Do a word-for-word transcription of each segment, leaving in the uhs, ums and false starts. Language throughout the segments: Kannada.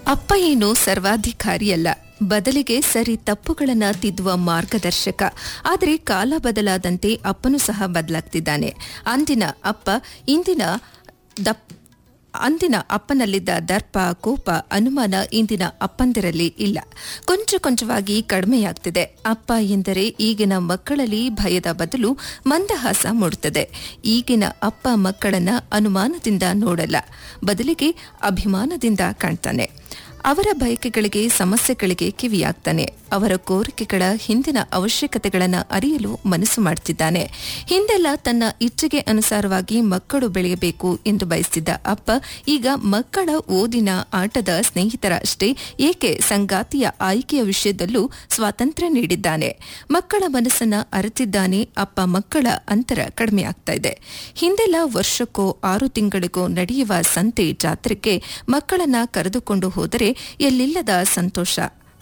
ಅಪ್ಪ ಏನು ಸರ್ವಾಧಿಕಾರಿಯಲ್ಲ, ಬದಲಿಗೆ ಸರಿ ತಪ್ಪುಗಳನ್ನು ತಿದ್ದುವ ಮಾರ್ಗದರ್ಶಕ. ಆದರೆ ಕಾಲ ಬದಲಾದಂತೆ ಅಪ್ಪನೂ ಸಹ ಬದಲಾಗ್ತಿದ್ದಾನೆ. ಅಂದಿನ ಅಪ್ಪ ಇಂದಿನ ದಪ್ ಅಂದಿನ ಅಪ್ಪನಲ್ಲಿದ್ದ ದರ್ಪ, ಕೋಪ, ಅನುಮಾನ ಇಂದಿನ ಅಪ್ಪಂದಿರಲ್ಲಿ ಇಲ್ಲ. ಕೊಂಚ ಕೊಂಚವಾಗಿ ಕಡಿಮೆಯಾಗ್ತಿದೆ. ಅಪ್ಪ ಎಂದರೆ ಈಗಿನ ಮಕ್ಕಳಲ್ಲಿ ಭಯದ ಬದಲು ಮಂದಹಾಸ ಮೂಡುತ್ತದೆ. ಈಗಿನ ಅಪ್ಪ ಮಕ್ಕಳನ್ನ ಅನುಮಾನದಿಂದ ನೋಡಲ್ಲ, ಬದಲಿಗೆ ಅಭಿಮಾನದಿಂದ ಕಾಣ್ತಾನೆ. ಅವರ ಬಯಕೆಗಳಿಗೆ, ಸಮಸ್ಯೆಗಳಿಗೆ ಕಿವಿಯಾಗ್ತಾನೆ. ಅವರ ಕೋರಿಕೆಗಳ ಹಿಂದಿನ ಅವಶ್ಯಕತೆಗಳನ್ನು ಅರಿಯಲು ಮನಸ್ಸು ಮಾಡ್ತಿದ್ದಾನೆ. ಹಿಂದೆಲ್ಲ ತನ್ನ ಇಚ್ಛೆಗೆ ಅನುಸಾರವಾಗಿ ಮಕ್ಕಳು ಬೆಳೆಯಬೇಕು ಎಂದು ಬಯಸಿದ್ದ ಅಪ್ಪ ಈಗ ಮಕ್ಕಳ ಓದಿನ, ಆಟದ, ಸ್ನೇಹಿತರ ಅಷ್ಟೇ ಏಕೆ ಸಂಗಾತಿಯ ಆಯ್ಕೆಯ ವಿಷಯದಲ್ಲೂ ಸ್ವಾತಂತ್ರ್ಯ ನೀಡಿದ್ದಾನೆ. ಮಕ್ಕಳ ಮನಸ್ಸನ್ನ ಅರಿತಿದ್ದಾನೆ. ಅಪ್ಪ ಮಕ್ಕಳ ಅಂತರ ಕಡಿಮೆಯಾಗ್ತಾ ಇದೆ. ಹಿಂದೆಲ್ಲ ವರ್ಷಕ್ಕೋ ಆರು ತಿಂಗಳಿಗೋ ನಡೆಯುವ ಸಂತೆ, ಜಾತ್ರೆಗೆ ಮಕ್ಕಳನ್ನ ಕರೆದುಕೊಂಡು ಹೋದರೆ ಎಲ್ಲಿಲ್ಲದ ಸಂತೋಷ.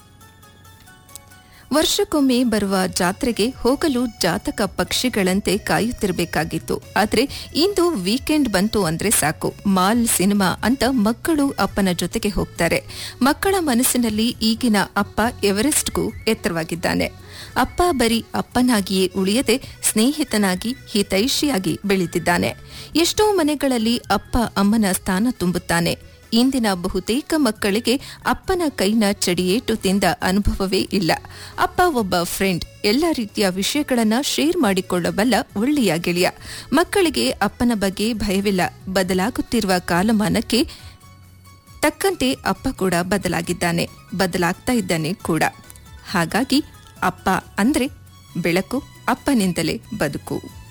ವರ್ಷಕ್ಕೊಮ್ಮೆ ಬರುವ ಜಾತ್ರೆಗೆ ಹೋಗಲು ಜಾತಕ ಪಕ್ಷಿಗಳಂತೆ ಕಾಯುತ್ತಿರಬೇಕಾಗಿತ್ತು. ಆದರೆ ಇಂದು ವೀಕೆಂಡ್ ಬಂತು ಅಂದ್ರೆ ಸಾಕು, ಮಾಲ್, ಸಿನಿಮಾ ಅಂತ ಮಕ್ಕಳು ಅಪ್ಪನ ಜೊತೆಗೆ ಹೋಗ್ತಾರೆ. ಮಕ್ಕಳ ಮನಸ್ಸಿನಲ್ಲಿ ಈಗಿನ ಅಪ್ಪ ಎವರೆಸ್ಟ್ಗೂ ಎತ್ತರವಾಗಿದ್ದಾನೆ. ಅಪ್ಪ ಬರೀ ಅಪ್ಪನಾಗಿಯೇ ಉಳಿಯದೆ ಸ್ನೇಹಿತನಾಗಿ, ಹಿತೈಷಿಯಾಗಿ ಬೆಳೆದಿದ್ದಾನೆ. ಎಷ್ಟೋ ಮನೆಗಳಲ್ಲಿ ಅಪ್ಪ ಅಮ್ಮನ ಸ್ಥಾನ ತುಂಬುತ್ತಾನೆ. ಇಂದಿನ ಬಹುತೇಕ ಮಕ್ಕಳಿಗೆ ಅಪ್ಪನ ಕೈನ ಚಡಿಯೇಟು ತಿಂದ ಅನುಭವವೇ ಇಲ್ಲ. ಅಪ್ಪ ಒಬ್ಬ ಫ್ರೆಂಡ್, ಎಲ್ಲ ರೀತಿಯ ವಿಷಯಗಳನ್ನ ಶೇರ್ ಮಾಡಿಕೊಳ್ಳಬಲ್ಲ ಒಳ್ಳೆಯ ಗೆಳೆಯ. ಮಕ್ಕಳಿಗೆ ಅಪ್ಪನ ಬಗ್ಗೆ ಭಯವಿಲ್ಲ. ಬದಲಾಗುತ್ತಿರುವ ಕಾಲಮಾನಕ್ಕೆ ತಕ್ಕಂತೆ ಅಪ್ಪ ಕೂಡ ಬದಲಾಗಿದ್ದಾನೆ, ಬದಲಾಗ್ತಾ ಇದ್ದಾನೆ ಕೂಡ. ಹಾಗಾಗಿ ಅಪ್ಪ ಅಂದ್ರೆ ಬೆಳಕು, ಅಪ್ಪನಿಂದಲೇ ಬದುಕು.